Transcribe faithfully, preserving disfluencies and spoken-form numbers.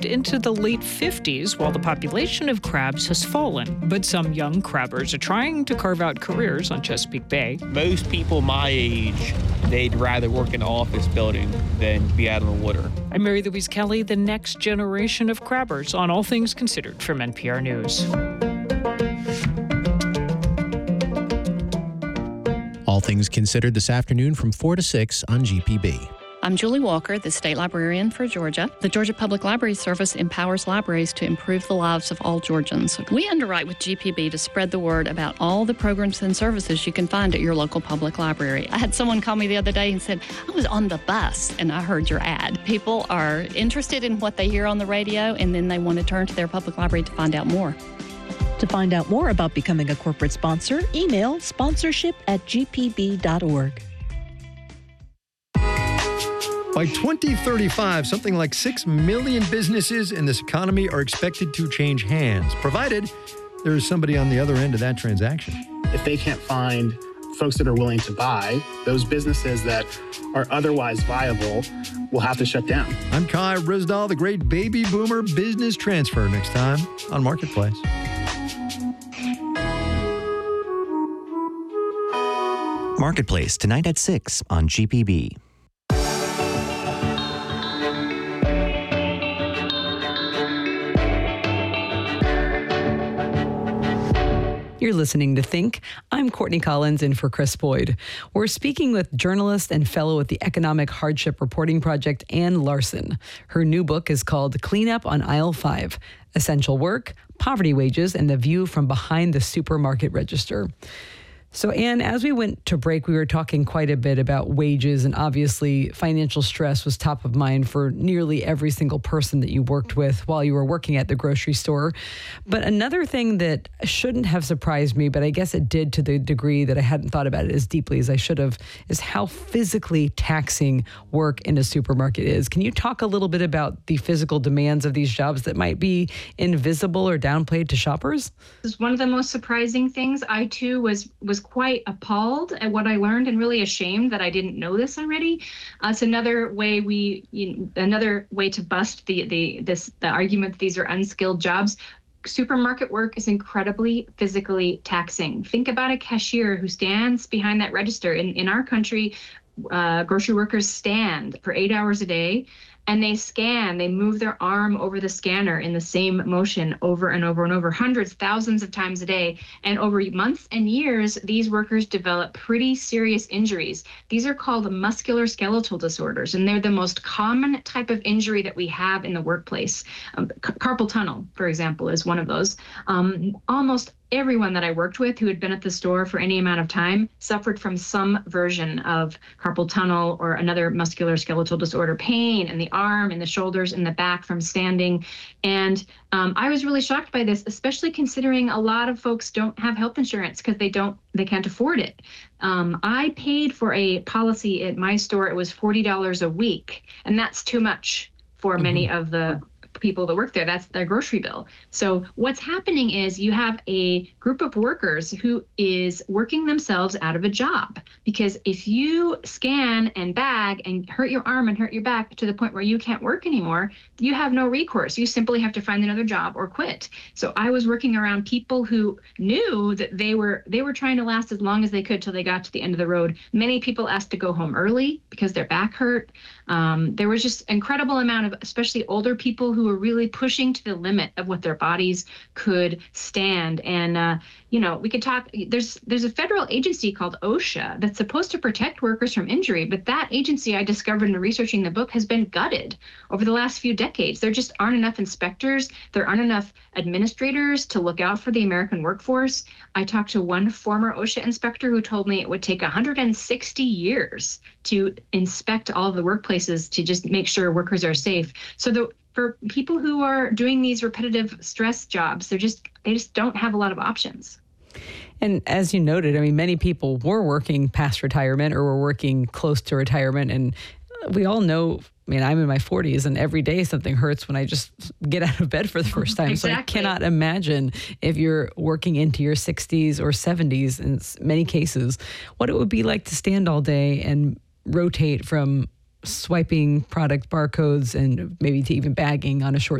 climbed into the late fifties while the population of crabs has fallen. But some young crabbers are trying to carve out careers on Chesapeake Bay. Most people my age, they'd rather work in an office building than be out on the water. I'm Mary Louise Kelly, the next generation of crabbers on All Things Considered from N P R News. All Things Considered this afternoon from four to six on G P B. I'm Julie Walker, the State Librarian for Georgia. The Georgia Public Library Service empowers libraries to improve the lives of all Georgians. We underwrite with G P B to spread the word about all the programs and services you can find at your local public library. I had someone call me the other day and said, I was on the bus and I heard your ad. People are interested in what they hear on the radio, and then they want to turn to their public library to find out more. To find out more about becoming a corporate sponsor, email sponsorship at g p b dot org. By twenty thirty-five, something like six million businesses in this economy are expected to change hands, provided there is somebody on the other end of that transaction. If they can't find folks that are willing to buy, those businesses that are otherwise viable will have to shut down. I'm Kai Rizdal, the great baby boomer business transfer, next time on Marketplace. Marketplace, tonight at six on G P B. You're listening to Think. I'm Courtney Collins in for Chris Boyd. We're speaking with journalist and fellow at the Economic Hardship Reporting Project, Ann Larson. Her new book is called Cleanup on Aisle five, Essential Work, Poverty Wages, and the View from Behind the Supermarket Register. So, Ann, as we went to break, we were talking quite a bit about wages, and obviously financial stress was top of mind for nearly every single person that you worked with while you were working at the grocery store. But another thing that shouldn't have surprised me, but I guess it did to the degree that I hadn't thought about it as deeply as I should have, is how physically taxing work in a supermarket is. Can you talk a little bit about the physical demands of these jobs that might be invisible or downplayed to shoppers? This is one of the most surprising things. I, too, was was quite appalled at what I learned and really ashamed that I didn't know this already. Uh, it's another way we, you know, another way to bust the the this the argument that these are unskilled jobs. Supermarket work is incredibly physically taxing. Think about a cashier who stands behind that register. In in our country, uh, grocery workers stand for eight hours a day. And they scan, they move their arm over the scanner in the same motion over and over and over, hundreds, thousands of times a day. And over months and years, these workers develop pretty serious injuries. These are called musculoskeletal disorders, and they're the most common type of injury that we have in the workplace. Um, c- carpal tunnel, for example, is one of those. Um, almost everyone that I worked with who had been at the store for any amount of time suffered from some version of carpal tunnel or another musculoskeletal disorder, pain in the arm, in the shoulders, in the back from standing. And um, I was really shocked by this, especially considering a lot of folks don't have health insurance because they don't, they can't afford it. Um, I paid for a policy at my store. It was forty dollars a week, and that's too much for mm-hmm. many of the people that work there. That's their grocery bill. So what's happening is you have a group of workers who is working themselves out of a job, because if you scan and bag and hurt your arm and hurt your back to the point where you can't work anymore, you have no recourse. You simply have to find another job or quit. So I was working around people who knew that they were they were trying to last as long as they could till they got to the end of the road. Many people asked to go home early because their back hurt. Um, there was just incredible amount of, especially older people, who were really pushing to the limit of what their bodies could stand. And, uh, you know, we could talk, there's there's a federal agency called OSHA that's supposed to protect workers from injury, but that agency, I discovered in researching the book, has been gutted over the last few decades. There just aren't enough inspectors. There aren't enough administrators to look out for the American workforce. I talked to one former OSHA inspector who told me it would take one hundred sixty years to inspect all of the workplaces to just make sure workers are safe. So the for people who are doing these repetitive stress jobs, they're just they just don't have a lot of options. And as you noted, I mean, many people were working past retirement or were working close to retirement. And we all know, I mean, I'm in my forties and every day something hurts when I just get out of bed for the first time. Exactly. So I cannot imagine if you're working into your sixties or seventies in many cases, what it would be like to stand all day and rotate from swiping product barcodes and maybe to even bagging on a short